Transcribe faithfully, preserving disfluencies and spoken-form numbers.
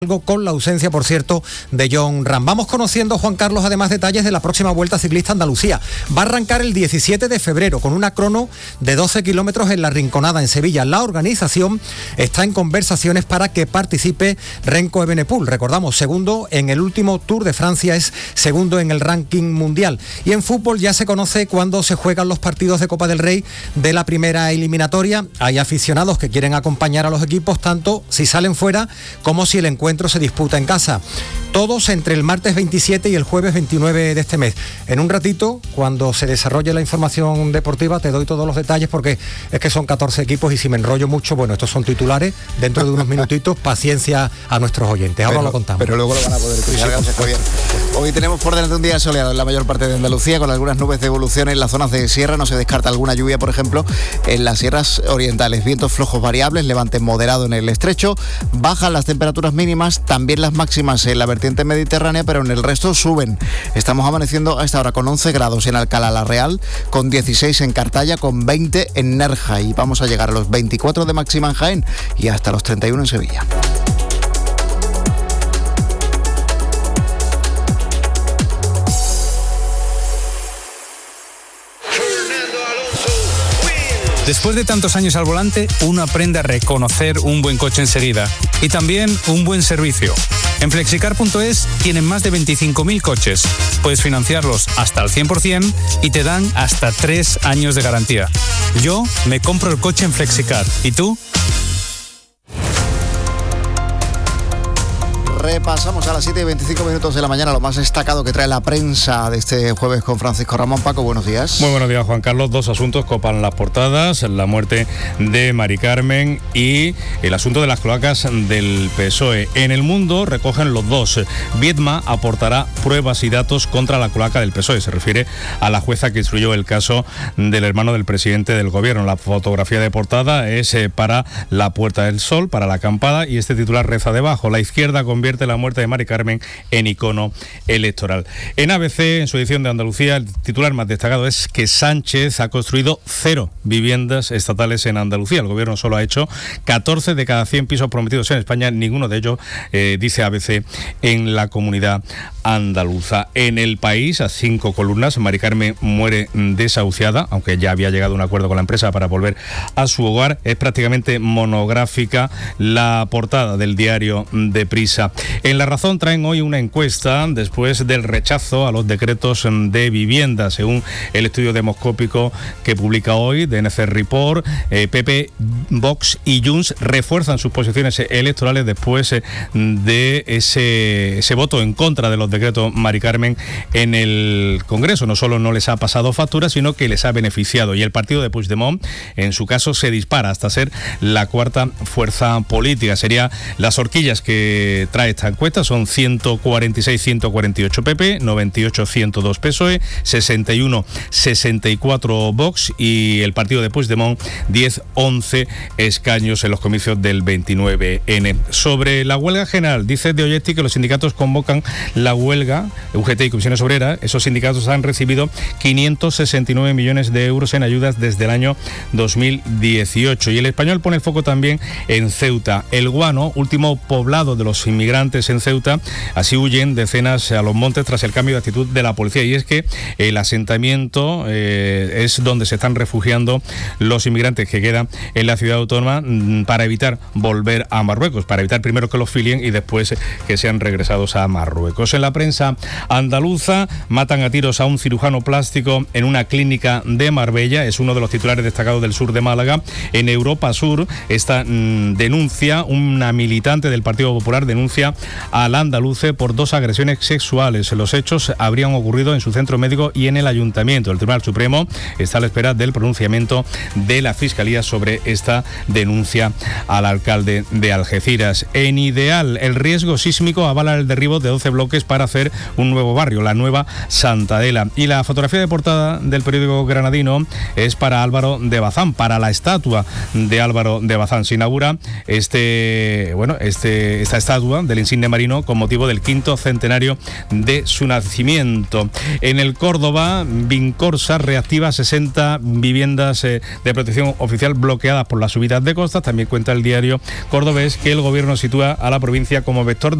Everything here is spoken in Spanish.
con la ausencia, por cierto, de Jon Rahm. Vamos conociendo, Juan Carlos, además detalles de la próxima Vuelta Ciclista Andalucía. Va a arrancar el diecisiete de febrero con una crono de doce kilómetros en La Rinconada, en Sevilla. La organización está en conversaciones para que participe Renko Evenepoel. Recordamos, segundo en el último Tour de Francia, es segundo en el ranking mundial. Y en fútbol ya se conoce cuándo se juegan los partidos de Copa del Rey de la primera eliminatoria. Hay aficionados que quieren acompañar a los equipos, tanto si salen fuera como si el encuentro se disputa en casa. Todos entre el martes veintisiete y el jueves veintinueve de este mes. En un ratito, cuando se desarrolle la información deportiva, te doy todos los detalles, porque es que son catorce equipos y si me enrollo mucho, bueno, estos son titulares. Dentro de unos minutitos, paciencia a nuestros oyentes. Ahora pero, lo contamos. Pero luego lo van a poder escuchar. Gracias, Javier. Hoy tenemos por delante un día soleado en la mayor parte de Andalucía, con algunas nubes de evolución en las zonas de sierra. No se descarta alguna lluvia, por ejemplo, en las sierras orientales. Vientos flojos variables, levante moderado en el estrecho. Bajan las temperaturas mínimas, también las máximas en la vertiente mediterránea, pero en el resto suben. Estamos amaneciendo a esta hora con once grados en Alcalá la Real, con dieciséis en Cartaya, con veinte en Nerja, y vamos a llegar a los veinticuatro de máxima en Jaén y hasta los treinta y uno en Sevilla. Después de tantos años al volante, uno aprende a reconocer un buen coche enseguida y también un buen servicio. En flexicar punto es tienen más de veinticinco mil coches. Puedes financiarlos hasta el cien por ciento y te dan hasta tres años de garantía. Yo me compro el coche en Flexicar. ¿Y tú? Repasamos a las siete y veinticinco minutos de la mañana lo más destacado que trae la prensa de este jueves con Francisco Ramón. Paco, buenos días. Muy buenos días, Juan Carlos. Dos asuntos copan las portadas: la muerte de Mari Carmen y el asunto de las cloacas del P S O E. En El Mundo recogen los dos. Viedma aportará pruebas y datos contra la cloaca del P S O E. Se refiere a la jueza que instruyó el caso del hermano del presidente del gobierno. La fotografía de portada es eh, para La Puerta del Sol, para La Acampada, y este titular reza debajo: la izquierda convierte la muerte de Mari Carmen en icono electoral. En A B C, en su edición de Andalucía, el titular más destacado es que Sánchez ha construido cero viviendas estatales en Andalucía. El gobierno solo ha hecho catorce de cada cien pisos prometidos en España, ninguno de ellos, eh, dice A B C, en la comunidad andaluza. En El País, a cinco columnas, Mari Carmen muere desahuciada, aunque ya había llegado a un acuerdo con la empresa para volver a su hogar. Es prácticamente monográfica la portada del diario Deprisa. En La Razón traen hoy una encuesta después del rechazo a los decretos de vivienda. Según el estudio demoscópico que publica hoy de N C Report, eh, P P, Vox y Junts refuerzan sus posiciones electorales después eh, de ese, ese voto en contra de los decretos Mari Carmen en el Congreso. No solo no les ha pasado factura, sino que les ha beneficiado. Y el partido de Puigdemont, en su caso, se dispara hasta ser la cuarta fuerza política. Sería las horquillas que trae esta encuesta: son ciento cuarenta y seis a ciento cuarenta y ocho P P, noventa y ocho a ciento dos P S O E, sesenta y uno a sesenta y cuatro Vox, y el partido de Puigdemont diez a once escaños en los comicios del veintinueve ene. Sobre la huelga general, dice De Olletti que los sindicatos convocan la huelga, U G T y Comisiones Obreras. Esos sindicatos han recibido quinientos sesenta y nueve millones de euros en ayudas desde el año dos mil dieciocho. Y El Español pone el foco también en Ceuta. El Guano, último poblado de los inmigrantes en Ceuta, así huyen decenas a los montes tras el cambio de actitud de la policía. Y es que el asentamiento eh, es donde se están refugiando los inmigrantes que quedan en la ciudad autónoma mm, para evitar volver a Marruecos, para evitar primero que los filien y después que sean regresados a Marruecos. En la prensa andaluza, matan a tiros a un cirujano plástico en una clínica de Marbella. Es uno de los titulares destacados del sur de Málaga. En Europa Sur, esta mm, denuncia, una militante del Partido Popular denuncia al andaluce por dos agresiones sexuales. Los hechos habrían ocurrido en su centro médico y en el ayuntamiento. El Tribunal Supremo está a la espera del pronunciamiento de la Fiscalía sobre esta denuncia al alcalde de Algeciras. En Ideal, el riesgo sísmico avala el derribo de doce bloques para hacer un nuevo barrio, la nueva Santa Adela. Y la fotografía de portada del periódico granadino es para Álvaro de Bazán, para la estatua de Álvaro de Bazán. Se inaugura este, bueno, este, esta estatua del insigne marino con motivo del quinto centenario de su nacimiento. En el Córdoba, Vincorsa reactiva sesenta viviendas eh, de protección oficial bloqueadas por las subidas de costas. También cuenta el diario cordobés que el gobierno sitúa a la provincia como vector